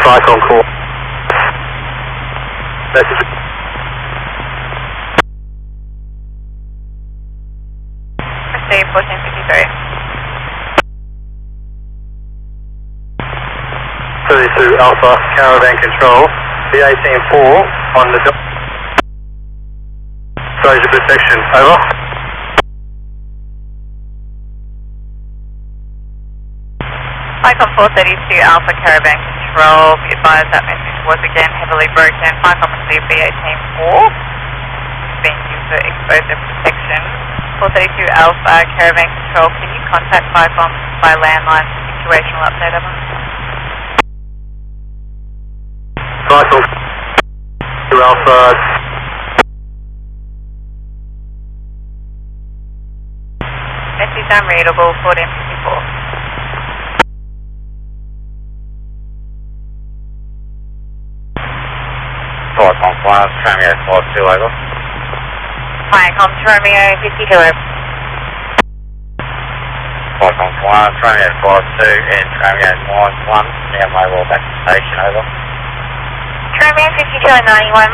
Cyclone call. Message. Receive 1453. 32 Alpha, Caravan Control. B18-4 on the... Exposure protection, over. Icon 432 Alpha Caravan Control, be advised that message was again heavily broken. Icon received B18-4, being used for exposure protection. 432 Alpha Caravan Control, can you contact Icon by landline for situational update of them? Cyclone 2 Alpha. Message unreadable, 1454. Cyclone Flyers, Romeo 52 over. Icon Romeo 52 over. Cyclone Flyers, Romeo 52 and Romeo 91, now mobile back to station over. Romeo 52 and 91,